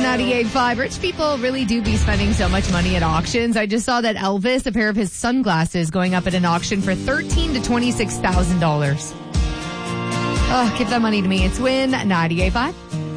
98.5. Rich people really do be spending so much money at auctions. I just saw that Elvis, a pair of his sunglasses, going up at an auction for $13,000 to $26,000. Oh, give that money to me. It's Win 98.5.